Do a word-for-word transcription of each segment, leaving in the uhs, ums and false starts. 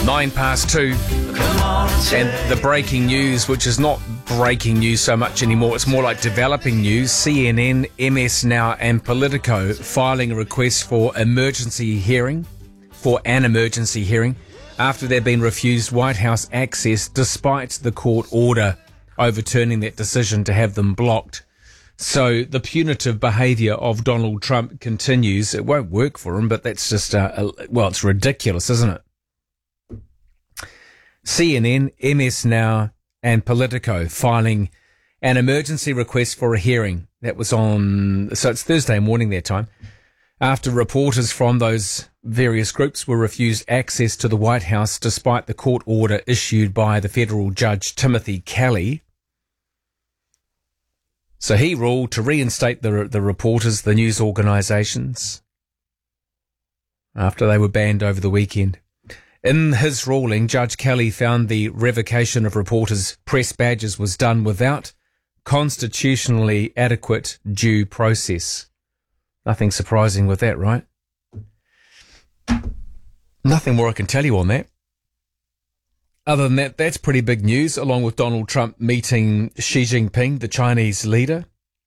Nine past two. And the breaking news, which is not breaking news so much anymore, it's more like developing news. C N N, M S Now and Politico filing a request for emergency hearing, for an emergency hearing, after they've been refused White House access despite the court order overturning that decision to have them blocked. So the punitive behaviour of Donald Trump continues. It won't work for him, but that's just, uh, well, it's ridiculous, isn't it? C N N, M S Now and Politico filing an emergency request for a hearing. That was on, so it's Thursday morning their time, after reporters from those various groups were refused access to the White House despite the court order issued by the federal judge Timothy Kelly. So he ruled to reinstate the the reporters, the news organisations, after they were banned over the weekend. In his ruling, Judge Kelly found the revocation of reporters' press badges was done without constitutionally adequate due process. Nothing surprising with that, right? Nothing more I can tell you on that. Other than that, that's pretty big news, along with Donald Trump meeting Xi Jinping, the Chinese leader.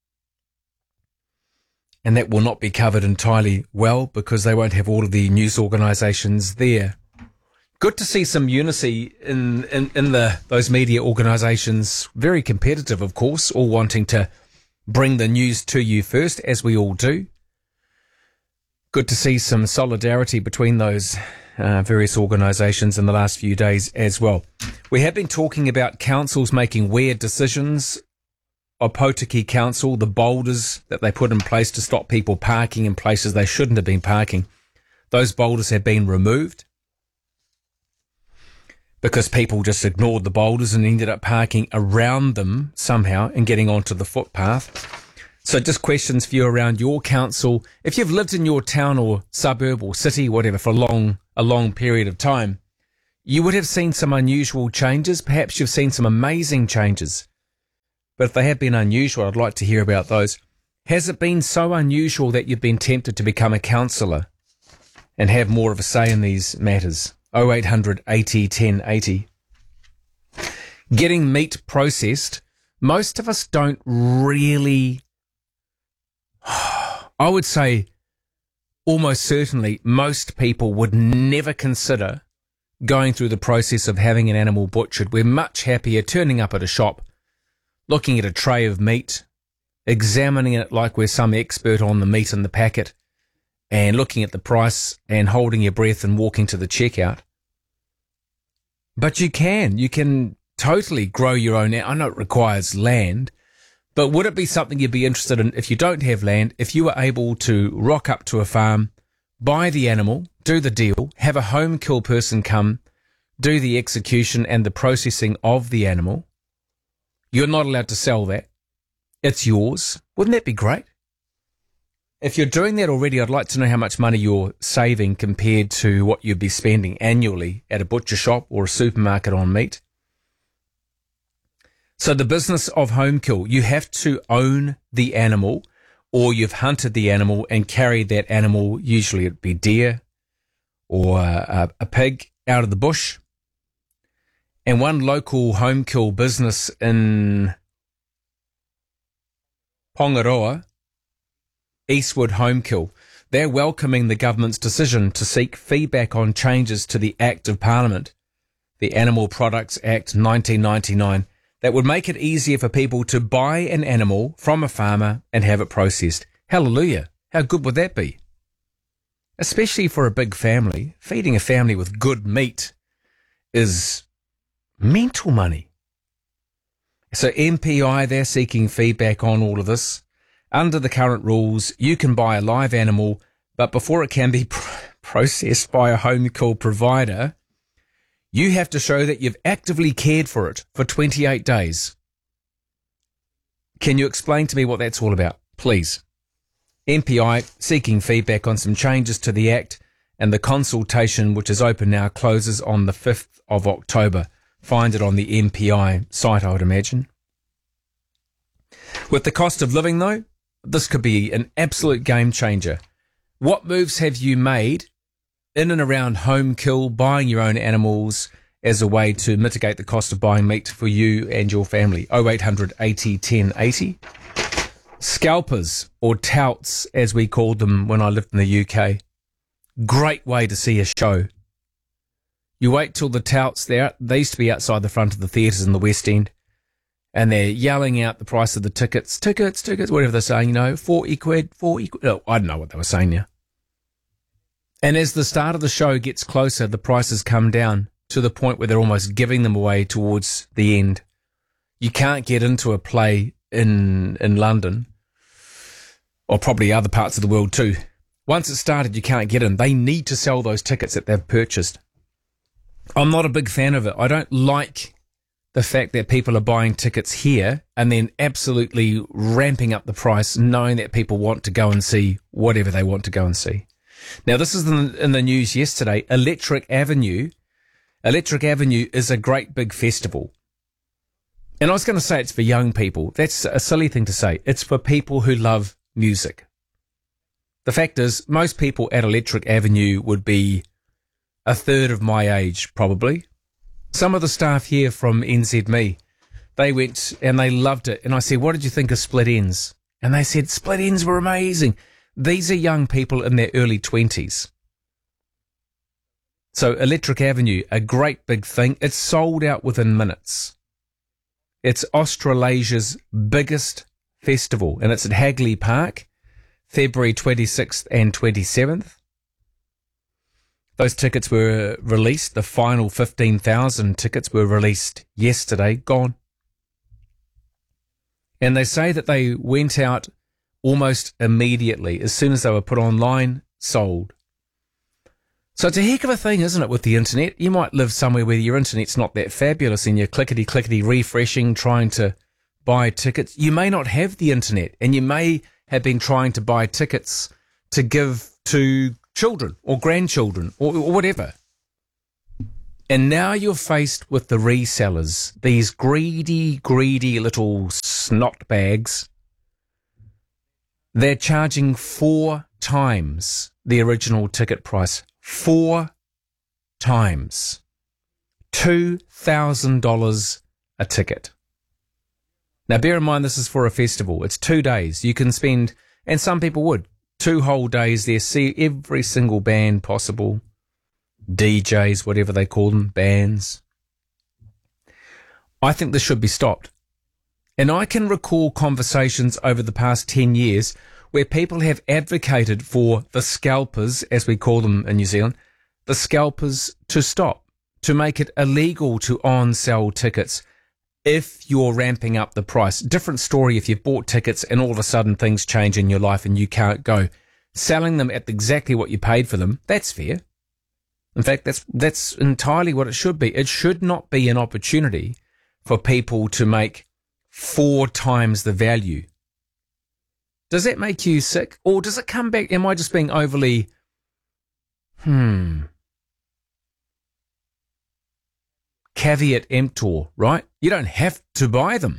And that will not be covered entirely well because they won't have all of the news organisations there. Good to see some unity in, in, in the those media organisations. Very competitive, of course, all wanting to bring the news to you first, as we all do. Good to see some solidarity between those uh, various organisations in the last few days as well. We have been talking about councils making weird decisions. Opotiki Council, the boulders that they put in place to stop people parking in places they shouldn't have been parking. Those boulders have been removed because people just ignored the boulders and ended up parking around them somehow and getting onto the footpath. So just questions for you around your council. If you've lived in your town or suburb or city, whatever, for a long, a long period of time, you would have seen some unusual changes. Perhaps you've seen some amazing changes. But if they have been unusual, I'd like to hear about those. Has it been so unusual that you've been tempted to become a councillor and have more of a say in these matters? oh eight hundred eighty ten eighty. Getting meat processed, most of us don't really, I would say almost certainly most people would never consider going through the process of having an animal butchered. We're much happier turning up at a shop, looking at a tray of meat, examining it like we're some expert on the meat in the packet, and looking at the price and holding your breath and walking to the checkout. But you can, you can totally grow your own. I know it requires land, but would it be something you'd be interested in if you don't have land, if you were able to rock up to a farm, buy the animal, do the deal, have a home kill person come, do the execution and the processing of the animal? You're not allowed to sell that. It's yours. Wouldn't that be great? If you're doing that already, I'd like to know how much money you're saving compared to what you'd be spending annually at a butcher shop or a supermarket on meat. So the business of home kill, you have to own the animal, or you've hunted the animal and carried that animal, usually it'd be deer or a, a pig, out of the bush. And one local home kill business in Pongaroa, Eastwood Home Kill, they're welcoming the government's decision to seek feedback on changes to the Act of Parliament, the Animal Products Act nineteen ninety-nine, that would make it easier for people to buy an animal from a farmer and have it processed. Hallelujah. How good would that be? Especially for a big family. Feeding a family with good meat is mental money. So M P I, they're seeking feedback on all of this. Under the current rules, you can buy a live animal, but before it can be pr- processed by a home kill provider, you have to show that you've actively cared for it for twenty-eight days. Can you explain to me what that's all about, please? M P I seeking feedback on some changes to the Act, and the consultation, which is open now, closes on the fifth of October. Find it on the M P I site, I would imagine. With the cost of living, though, this could be an absolute game changer. What moves have you made in and around home kill, buying your own animals as a way to mitigate the cost of buying meat for you and your family. oh eight hundred eighty ten eighty. Scalpers, or touts as we called them when I lived in the U K. Great way to see a show. You wait till the touts, they're, they used to be outside the front of the theatres in the West End, and they're yelling out the price of the tickets, tickets, tickets, whatever they're saying, you know, forty quid, forty quid. Oh, I don't know what they were saying now. And as the start of the show gets closer, the prices come down to the point where they're almost giving them away towards the end. You can't get into a play in in London, or probably other parts of the world too. Once it started, you can't get in. They need to sell those tickets that they've purchased. I'm not a big fan of it. I don't like the fact that people are buying tickets here and then absolutely ramping up the price, knowing that people want to go and see whatever they want to go and see. Now, this is in, in the news yesterday. Electric Avenue. Electric Avenue is a great big festival. And I was going to say it's for young people. That's a silly thing to say. It's for people who love music. The fact is, most people at Electric Avenue would be a third of my age, probably. Some of the staff here from N Z M E, they went and they loved it. And I said, what did you think of Split Ends? And they said, Split Ends were amazing. These are young people in their early twenties. So Electric Avenue, a great big thing. It's sold out within minutes. It's Australasia's biggest festival, and it's at Hagley Park, February twenty-sixth and twenty-seventh. Those tickets were released. The final fifteen thousand tickets were released yesterday, gone. And they say that they went out almost immediately. As soon as they were put online, sold. So it's a heck of a thing, isn't it, with the internet? You might live somewhere where your internet's not that fabulous and you're clickety-clickety refreshing, trying to buy tickets. You may not have the internet, and you may have been trying to buy tickets to give to children or grandchildren or, or whatever. And now you're faced with the resellers, these greedy, greedy little snot bags. They're charging four times the original ticket price. Four times. two thousand dollars a ticket. Now, bear in mind, this is for a festival. It's two days. You can spend, and some people would, two whole days there, see every single band possible. D Js, whatever they call them, bands. I think this should be stopped. And I can recall conversations over the past ten years where people have advocated for the scalpers, as we call them in New Zealand, the scalpers to stop, to make it illegal to on-sell tickets if you're ramping up the price. Different story if you've bought tickets and all of a sudden things change in your life and you can't go. Selling them at exactly what you paid for them, that's fair. In fact, that's that's entirely what it should be. It should not be an opportunity for people to make four times the value. Does that make you sick? Or does it come back? Am I just being overly, hmm, caveat emptor, right? You don't have to buy them.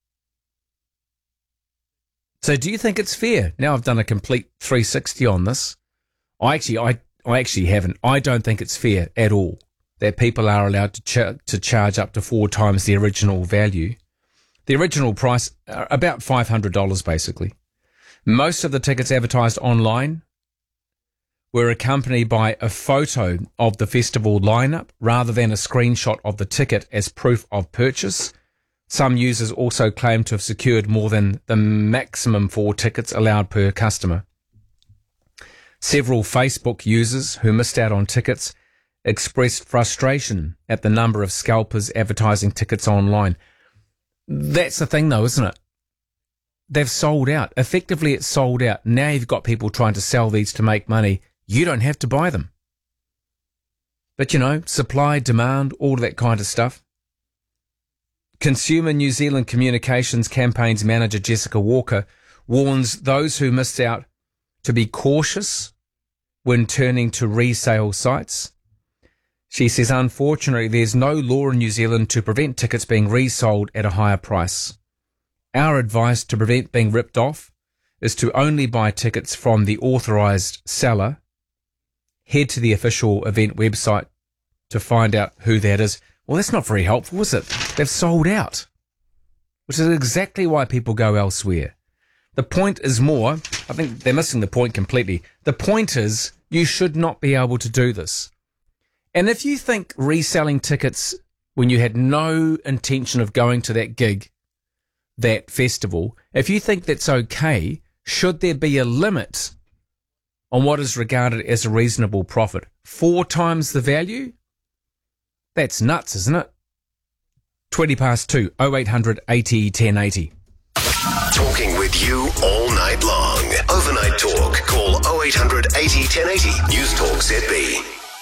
So do you think it's fair? Now I've done a complete three sixty on this. I actually, I, I actually haven't. I don't think it's fair at all that people are allowed to ch- to charge up to four times the original value. The original price, uh, about five hundred dollars basically. Most of the tickets advertised online were accompanied by a photo of the festival lineup rather than a screenshot of the ticket as proof of purchase. Some users also claim to have secured more than the maximum four tickets allowed per customer. Several Facebook users who missed out on tickets expressed frustration at the number of scalpers advertising tickets online. That's the thing though, isn't it? They've sold out. Effectively, it's sold out. Now you've got people trying to sell these to make money. You don't have to buy them. But, you know, supply, demand, all of that kind of stuff. Consumer New Zealand Communications Campaigns Manager Jessica Walker warns those who missed out to be cautious when turning to resale sites. She says, unfortunately, there's no law in New Zealand to prevent tickets being resold at a higher price. Our advice to prevent being ripped off is to only buy tickets from the authorised seller head to the official event website to find out who that is. Well, that's not very helpful, is it? They've sold out, which is exactly why people go elsewhere. The point is more, I think they're missing the point completely. The point is you should not be able to do this. And if you think reselling tickets when you had no intention of going to that gig, that festival, if you think that's okay, should there be a limit on what is regarded as a reasonable profit? Four times the value? That's nuts, isn't it? twenty past two, oh eight hundred eighty ten eighty. Talking with you all night long. Overnight talk. Call oh eight hundred eighty ten eighty. News Talk Z B.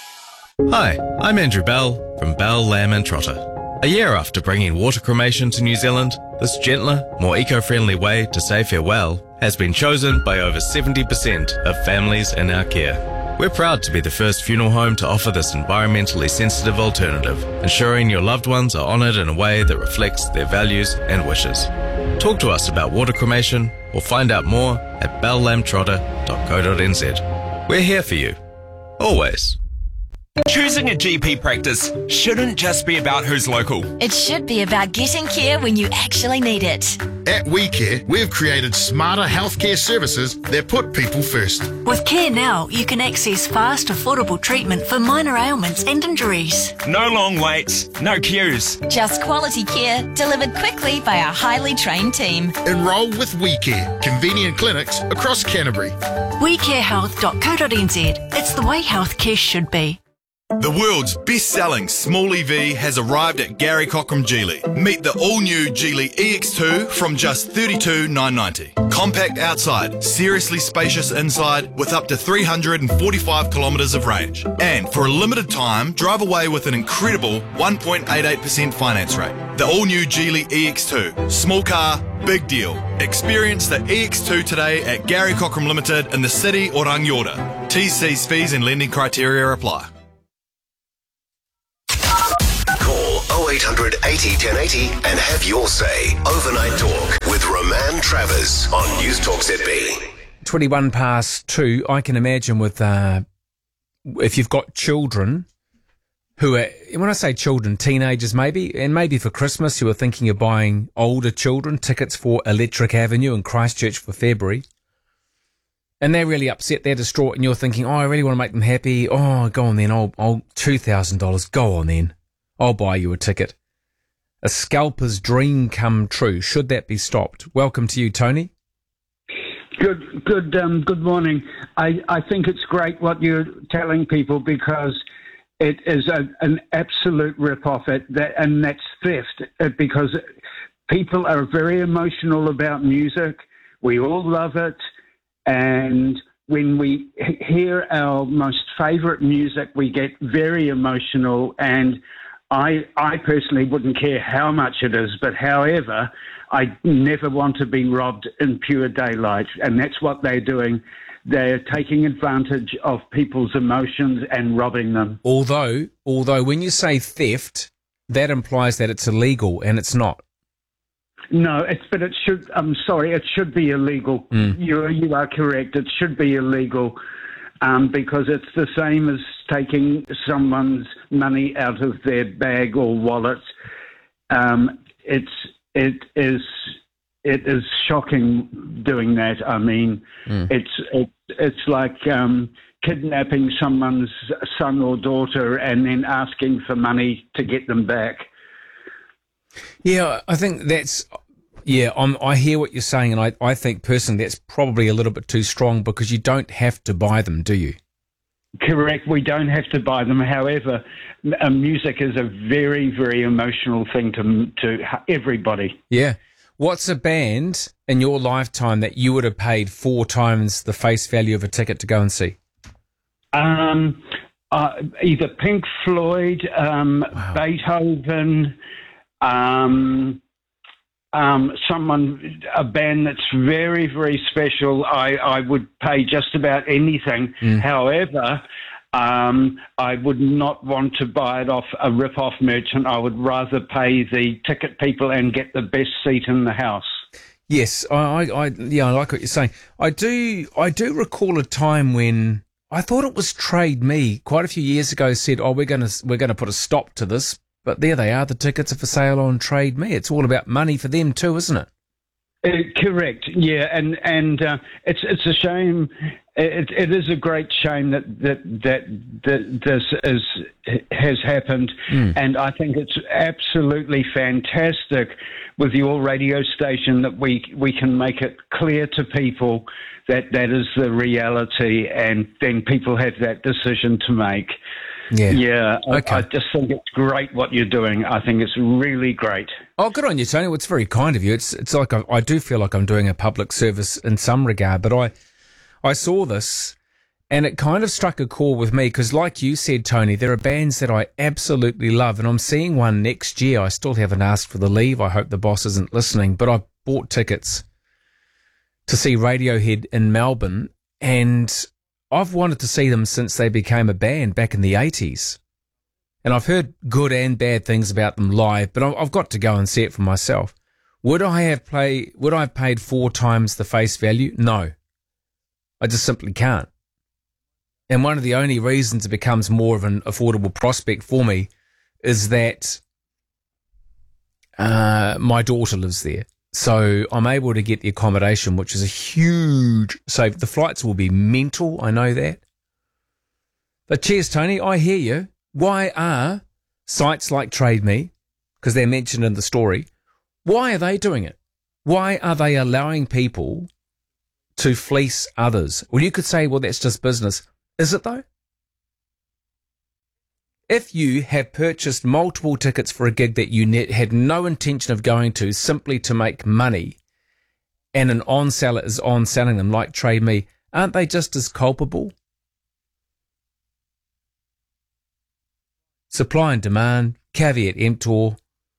Hi, I'm Andrew Bell from Bell, Lamb and Trotter. A year after bringing water cremation to New Zealand, this gentler, more eco-friendly way to say farewell has been chosen by over seventy percent of families in our care. We're proud to be the first funeral home to offer this environmentally sensitive alternative, ensuring your loved ones are honoured in a way that reflects their values and wishes. Talk to us about water cremation or find out more at bell lamb trotter dot co dot n z. We're here for you. Always. Choosing a G P practice shouldn't just be about who's local. It should be about getting care when you actually need it. At WeCare, we've created smarter healthcare services that put people first. With Care Now, you can access fast, affordable treatment for minor ailments and injuries. No long waits, no queues. Just quality care delivered quickly by our highly trained team. Enrol with WeCare, convenient clinics across Canterbury. we care health dot co dot n z. It's the way healthcare should be. The world's best-selling small E V has arrived at Gary Cochrane Geely. Meet the all-new Geely E X two from just thirty-two thousand nine hundred ninety. Compact outside, seriously spacious inside with up to three hundred forty-five kilometres of range. And for a limited time, drive away with an incredible one point eight eight percent finance rate. The all-new Geely E X two. Small car, big deal. Experience the E X two today at Gary Cochrane Limited in the city or Rangiora. T's, C's, fees and lending criteria apply. oh eight hundred eighty ten eighty and have your say. Overnight Talk with Roman Travers on News Talk Z B. twenty-one past two, I can imagine with, uh, if you've got children who are, when I say children, teenagers maybe, and maybe for Christmas you were thinking of buying older children tickets for Electric Avenue in Christchurch for February. And they're really upset, they're distraught, and you're thinking, oh, I really want to make them happy. Oh, go on then, I'll, I'll two thousand dollars, go on then. I'll buy you a ticket. A scalper's dream come true. Should that be stopped? Welcome to you, Tony. Good, good, um, good morning. I, I think it's great what you're telling people because it is a, an absolute rip-off, at that, and that's theft. uh, Because people are very emotional about music. We all love it, and when we h- hear our most favourite music, we get very emotional. And I, I personally wouldn't care how much it is, but however, I never want to be robbed in pure daylight, and that's what they're doing. They're taking advantage of people's emotions and robbing them. Although, although when you say theft, that implies that it's illegal, and it's not. No, it's but it should. I'm sorry, it should be illegal. Mm. You you are correct. It should be illegal. Um, because it's the same as taking someone's money out of their bag or wallet. Um, it's it is it is shocking doing that. I mean, mm. it's it, it's like um, kidnapping someone's son or daughter and then asking for money to get them back. Yeah, I think that's. Yeah, I'm, I hear what you're saying, and I, I think personally that's probably a little bit too strong because you don't have to buy them, do you? Correct. We don't have to buy them. However, uh, music is a very, very emotional thing to to everybody. Yeah. What's a band in your lifetime that you would have paid four times the face value of a ticket to go and see? Um, uh, either Pink Floyd, um, wow. Beethoven, um, um, someone, a band that's very, very special. I, I would pay just about anything. Mm. However, um, I would not want to buy it off a rip-off merchant. I would rather pay the ticket people and get the best seat in the house. Yes, I, I, I yeah, I like what you're saying. I do, I do recall a time when I thought it was Trade Me. Quite a few years ago said, oh, we're going to we're going to put a stop to this. But there they are. The tickets are for sale on Trade Me. It's all about money for them too, isn't it? Uh, correct. Yeah, and and uh, it's it's a shame. It, it is a great shame that that that, that this is has happened, mm. and I think it's absolutely fantastic with your radio station that we we can make it clear to people that that is the reality, and then people have that decision to make. Yeah, yeah. Okay. I, I just think it's great what you're doing. I think it's really great. Oh, good on you, Tony. Well, it's very kind of you. It's it's like I, I do feel like I'm doing a public service in some regard, but I I saw this and it kind of struck a chord with me because, like you said, Tony, there are bands that I absolutely love, and I'm seeing one next year. I still haven't asked for the leave. I hope the boss isn't listening, but I bought tickets to see Radiohead in Melbourne, and I've wanted to see them since they became a band back in the eighties. And I've heard good and bad things about them live, but I've got to go and see it for myself. Would I have play, would I have paid four times the face value? No. I just simply can't. And one of the only reasons it becomes more of an affordable prospect for me is that uh, my daughter lives there. So I'm able to get the accommodation, which is a huge save. The flights will be mental, I know that. But cheers, Tony, I hear you. Why are sites like Trade Me, because they're mentioned in the story, why are they doing it? Why are they allowing people to fleece others? Well, you could say, well, that's just business. Is it though? If you have purchased multiple tickets for a gig that you ne- had no intention of going to simply to make money, and an on-seller is on-selling them like Trade Me, aren't they just as culpable? Supply and demand, caveat emptor,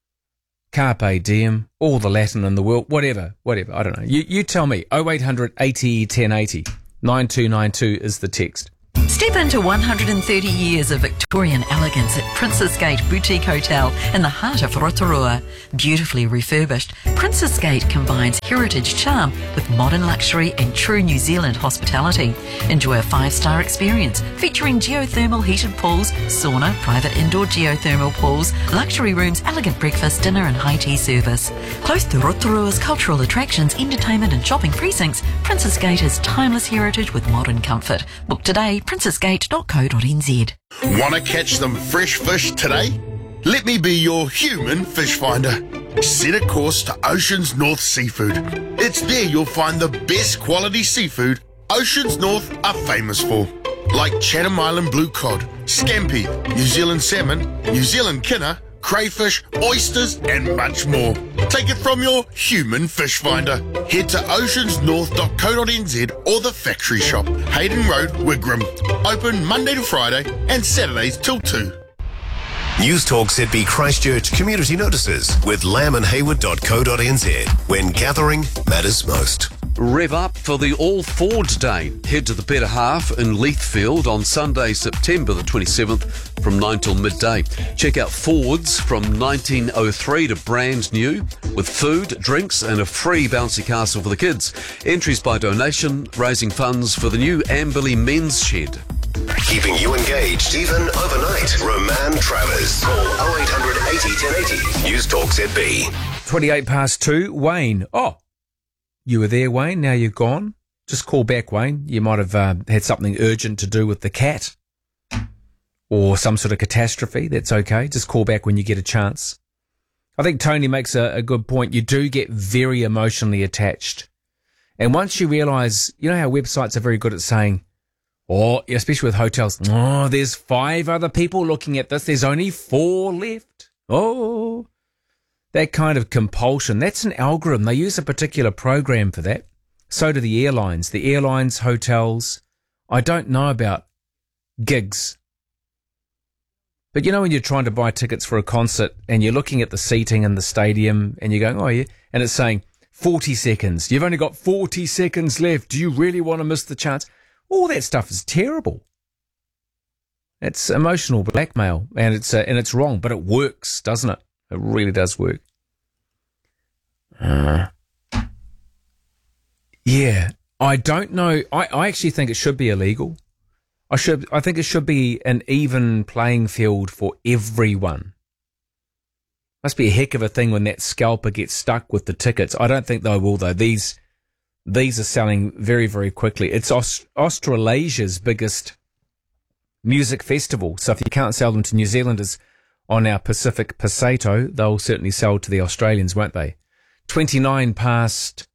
carpe diem, all the Latin in the world, whatever, whatever, I don't know. You, you tell me. oh eight hundred eighty ten eighty. nine two nine two is the text. Step into one hundred thirty years of Victorian elegance at Princess Gate Boutique Hotel in the heart of Rotorua. Beautifully refurbished, Princess Gate combines heritage charm with modern luxury and true New Zealand hospitality. Enjoy a five-star experience featuring geothermal heated pools, sauna, private indoor geothermal pools, luxury rooms, elegant breakfast, dinner and high tea service. Close to Rotorua's cultural attractions, entertainment and shopping precincts, Princess Gate is timeless heritage with modern comfort. Book today, princess gate dot co dot n z. Want to catch some fresh fish today? Let me be your human fish finder. Set a course to Oceans North Seafood. It's there you'll find the best quality seafood Oceans North are famous for. Like Chatham Island blue cod, scampi, New Zealand salmon, New Zealand kinner, crayfish, oysters and much more. Take it from your human fish finder. Head to oceans north dot co dot n z or the factory shop, Hayden Road, Wigram. Open Monday to Friday and Saturdays till two. News Talk Z B Christchurch Community Notices with lamb and hayward dot co dot n z. When gathering matters most. Rev up for the All Ford Day. Head to the Better Half in Leithfield on Sunday, September the twenty-seventh from nine till midday. Check out Fords from nineteen oh three to brand new with food, drinks and a free bouncy castle for the kids. Entries by donation, raising funds for the new Amberley Men's Shed. Keeping you engaged even overnight. Roman Travers. Call oh eight hundred eighty ten eighty. News Talk Z B. twenty-eight past two. Wayne. Oh, you were there, Wayne. Now you've gone. Just call back, Wayne. You might have uh, had something urgent to do with the cat or some sort of catastrophe. That's okay. Just call back when you get a chance. I think Tony makes a, a good point. You do get very emotionally attached. And once you realise, you know how websites are very good at saying, or oh, especially with hotels, oh, there's five other people looking at this. There's only four left. Oh, that kind of compulsion. That's an algorithm. They use a particular program for that. So do the airlines. The airlines, hotels. I don't know about gigs. But you know when you're trying to buy tickets for a concert and you're looking at the seating in the stadium and you're going, oh yeah, and it's saying forty seconds. You've only got forty seconds left. Do you really want to miss the chance? All that stuff is terrible. It's emotional blackmail, and it's uh, and it's wrong, but it works, doesn't it? It really does work. Uh, yeah, I don't know. I, I actually think it should be illegal. I I should. I think it should be an even playing field for everyone. Must be a heck of a thing when that scalper gets stuck with the tickets. I don't think they will, though. These these are selling very, very quickly. It's Aust- Australasia's biggest music festival. So if you can't sell them to New Zealanders on our Pacific Passato, they'll certainly sell to the Australians, won't they? twenty-nine past